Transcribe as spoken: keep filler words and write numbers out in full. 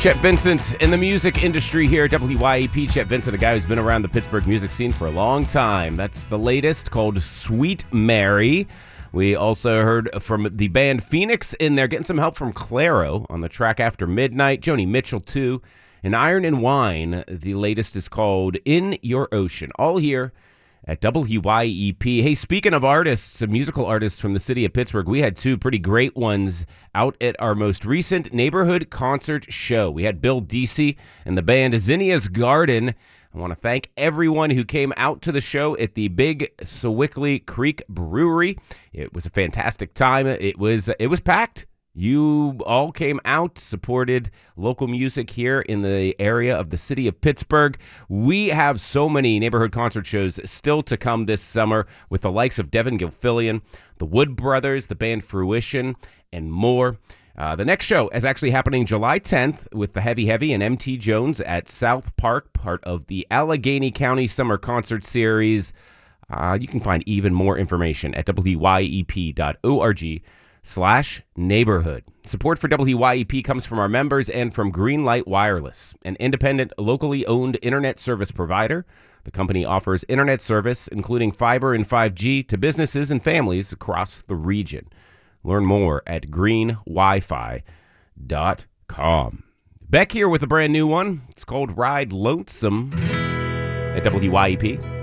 Chet Vincent in the music industry here at W Y E P. Chet Vincent, a guy who's been around the Pittsburgh music scene for a long time. That's the latest, called Sweet Mary. We also heard from the band Phoenix in there, getting some help from Clairo on the track After Midnight. Joni Mitchell, too. And Iron and Wine, the latest is called In Your Ocean. All here at W Y E P. Hey, speaking of artists, musical artists from the city of Pittsburgh, we had two pretty great ones out at our most recent neighborhood concert show. We had Bill Deasy and the band Zinnia's Garden. I want to thank everyone who came out to the show at the Big Sewickley Creek Brewery. It was a fantastic time. It was it was packed. You all came out, supported local music here in the area of the city of Pittsburgh. We have so many neighborhood concert shows still to come this summer with the likes of Devin Gilfillian, the Wood Brothers, the band Fruition, and more. Uh, the next show is actually happening July tenth with the Heavy Heavy and M T Jones at South Park, part of the Allegheny County Summer Concert Series. Uh, you can find even more information at W Y E P dot org slash neighborhood. Support for W Y E P comes from our members and from Greenlight Wireless, an independent, locally owned internet service provider. The company offers internet service, including fiber and five G, to businesses and families across the region. Learn more at green wi fi dot com. Beck here with a brand new one. It's called Ride Lonesome at W Y E P.